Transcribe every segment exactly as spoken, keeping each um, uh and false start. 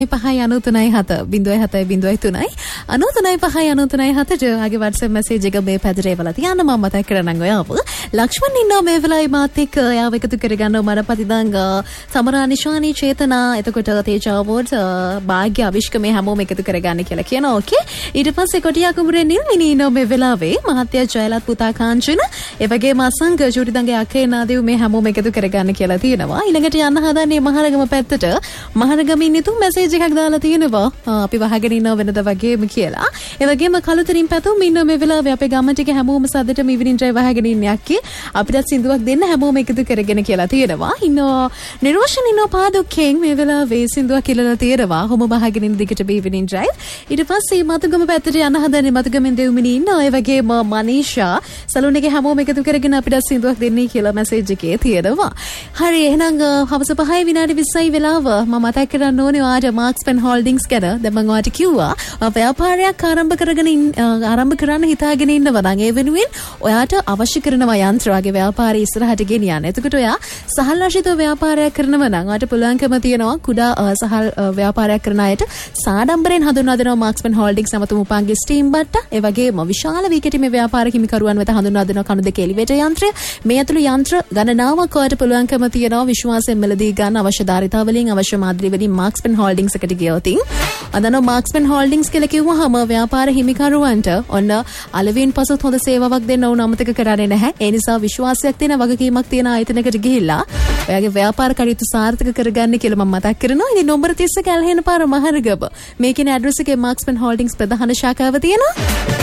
පහයි අනූතුනයි හත බිඳුවයි හතයි බිඳුවයි තුනයි අනූතුනයි පහයි අනූතුනයි හතට ආගේ WhatsApp message එක මේ පැදුරේ වල තියන්න මම මතක් කරනං ඔයාව ලක්ෂ්මන් ඉන්නවා මේ වෙලාවේ මාත් එක්ක යාව එකතු කරගන්නවා මරපතිදංග සමරා නිශානී චේතනා එතකොට තේජා වෝඩ් භාග්‍ය අවිෂ්ක මේ හැමෝම එකතු කරගන්න කියලා කියනවා ඕකේ ඊට පස්සේ කොටියා කුඹුරේ නිල්මිනී ඉන්නවා මේ වෙලාවේ මහත්ය ජයලත් පුතා කාංචන ඒ වගේම අසංග ජුරිදංගේ අකේ නාදේව මේ හැමෝම එකතු කරගන්න කියලා තියෙනවා ඊළඟට යන්න හදන්නේ මහරගම පැත්තට මහරගමින් නිතු message එකක් දාලා තියෙනවා අපි වහගෙන ඉන්නව වෙනද වගේම කියලා. ඒ වගේම කලුතරින් පැතුම් ඉන්න මේ වෙලාවේ අපේ ගම ටික හැමෝම සද්දට මිවිනින් ඩ්‍රයිව් වහගෙන ඉන්නේ යක්කේ. අපිට සින්දුවක් දෙන්න හැමෝම එකතු කරගෙන කියලා තියෙනවා. ඉන්නවා නිරෝෂන් ඉන්නවා පාදුක්කෙන් මේ වෙලාවේ සින්දුවක් කියලා තියෙනවා. හොම වහගෙන ඉන්න දිගට මිවිනින් ඩ්‍රයිව්. ඊට පස්සේ මතුගම පැත්තට යන්න හදන්නේ මතුගමෙන් දෙව්මිනී ඉන්නවා. ඒ වගේම මනීෂා සලූන් එකේ හැමෝම එකතු කරගෙන අපිට සින්දුවක් දෙන්නයි කියලා මැසේජ් එකේ තියෙනවා. හරි එහෙනම් හවස පහයි විනාඩි විස්සයි වෙලාව මම මතක් කරන්න ඕනේ ඔයාට Markspen Holdings ගැන දැන් මම ඔයාලට කිව්වා ව්‍යාපාරයක් ආරම්භ කරගෙන ආරම්භ කරන්න හිතාගෙන ඉන්නවා නම් ඒ වෙනුවෙන් ඔයාට අවශ්‍ය කරනවා යන්ත්‍ර වගේ ව්‍යාපාරي ඉස්සරහට ගෙනියන්න. එතකොට ඔයා සහල් රහිතව ව්‍යාපාරයක් කරනවා නම් ඔයාට පුළුවන්කම තියෙනවා කුඩා සහල් ව්‍යාපාරයක් කරන අයට සාඩම්බරෙන් හඳුන්වා දෙනවා Markspen Holdings සමතුම උපාංගයේ ස්ටීම් බට්ට. ඒ වගේම විශාල වීකටි මේ ව්‍යාපාර හිමිකරුවන් වෙත හඳුන්වා දෙනවා කණු දෙක එලිවේටර් යන්ත්‍රය. මේ ඇතුළු යන්ත්‍ර ගණනාවක් ඔයාට පුළුවන්කම තියෙනවා විශ්වාසයෙන් මෙලදී ගන්න අවශ්‍ය ධාරිතාවලින් අවශ්‍ය මාදිලි වලින් Markspen Holdings එකට ගියොතින් අදන Markspen Holdings කියලා කිව්වහම ව්‍යාපාර හිමිකරුවන්ට ඔන්න අලවින් පසුත් හොඳ සේවාවක් දෙන්න උන අමතක කරන්නේ නැහැ. ඒ නිසා විශ්වාසයක් තියෙන වගකීමක් තියෙන ආයතනයකට ගිහිල්ලා ඔයාගේ ව්‍යාපාර කටයුතු සාර්ථක කරගන්න කියලා මම මතක් කරනවා. ඉතින් නම්බර තිස් කැලහෙන පාර මහරගම මේකේ ඇඩ්‍රස් එකේ Markspen Holdings ප්‍රධාන ශාඛාව තියෙනවා.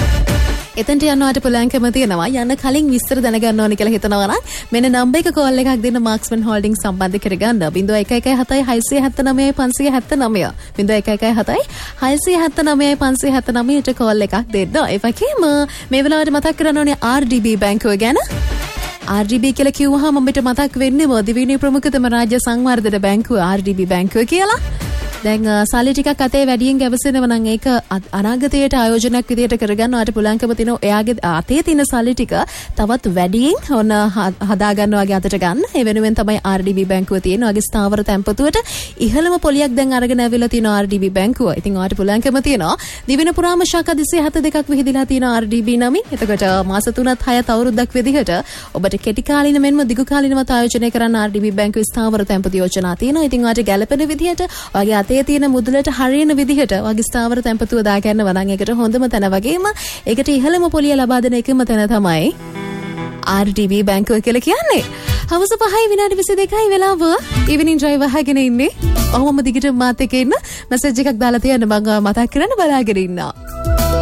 එතනට යනවාට පුළුවන්කම තියෙනවා යන්න කලින් විස්තර දැනගන්න ඕනේ කියලා හිතනවා නම් මෙන්න නම්බර් එක කෝල් එකක් දෙන්න Markspen Holdings සම්බන්ධ කරගන්න ज़ीरो एक एक सात छह सात नौ पाँच सात नौ ज़ीरो एक एक सात छह सात नौ पाँच सात नौ ට කෝල් එකක් දෙන්න. ඒ වගේම මේ වෙලාවට මතක් කරන්න ඕනේ ආර් ඩී බී බැංකුව ගැන. ආර් ඩී බී කියලා කිව්වහම අපිට මතක් වෙන්නේ දිවයිනේ ප්‍රමුඛතම රාජ්‍ය සංවර්ධන බැංකුව ආර් ඩී බී බැංකුව කියලා. දැන් සල්ලි ටිකක් අතේ වැඩියෙන් ගැවසෙනවා නම් ඒක අනාගතයට ආයෝජනයක් විදියට කරගන්න ඔයාලට පුළුවන්කම තියෙනවා එයාගේ අතේ තියෙන සල්ලි ටික තවත් වැඩියෙන් ඔන්න හදා ගන්න වගේ අතට ගන්න. ඒ වෙනුවෙන් තමයි ආර් ඩී බී බැංකුව තියෙන ඔයාගේ ස්ථාවර තැන්පතුවට ඉහළම පොලියක් දැන් අරගෙන ඇවිල්ලා තියෙනවා ආර් ඩී බී බැංකුව. ඉතින් ඔයාලට පුළුවන්කම තියෙනවා දිවෙන පුරාම ශාඛා දෙසිය හත දෙකක් විහිදලා තියෙනවා ආර් ඩී බී නමින්. එතකොට මාස තුනත් හයත් අවුරුද්දක් විදිහට ඔබට කෙටි කාලින මෙන්ම දිගු කාලිනවත් ආයෝජනය කරන්න ආර් ඩී බී බැංකුවේ ස්ථාවර තැන්පතු යෝජනා තියෙනවා. ඉතින් ඔයාලට ගැළපෙන විදිහට ඔයාගේ අතේ තියෙන මුදලට හරියන විදිහට වගේ ස්ථාවර තැන්පතුව දා ගන්නවා නම් ඒකට හොඳම තැන වගේම ඒකට ඉහළම පොලිය ලබා දෙන එකම තැන තමයි ආර් ඩී බී බැංකුව කියලා කියන්නේ. හවස පහයි විනාඩි විසි දෙකයි වෙලාව ඉවිනින් ඩ්‍රයිව් වහගෙන ඉන්නේ. ඔහොම දිගට මාත් එක්ක ඉන්න මැසේජ් එකක් දාලා තියන්න මම මතක් කරන්න බලාගෙන ඉන්නවා.